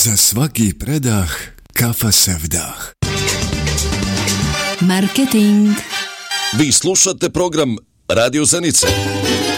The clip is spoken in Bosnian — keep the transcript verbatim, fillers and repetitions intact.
Za svaki predah kafa sevdah. Marketing. Vi slušate program Radio Zenice.